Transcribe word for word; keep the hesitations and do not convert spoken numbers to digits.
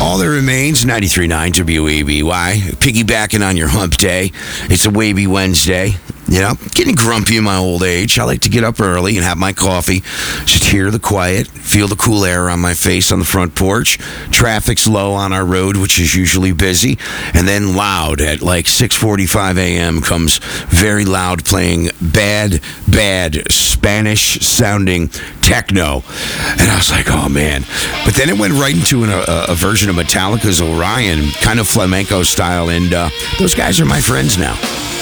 All that remains, ninety-three point nine W A B Y. Piggybacking on your hump day. It's a Wavy Wednesday. You know, getting grumpy in my old age. I like to get up early and have my coffee. Just hear the quiet, feel the cool air on my face on the front porch. Traffic's low on our road, which is usually busy. And then loud at like six forty-five a.m. comes very loud playing bad, bad Spanish-sounding techno. And I was like, oh, man. But then it went right into an, a, a version of Metallica's Orion, kind of flamenco style. And uh, those guys are my friends now.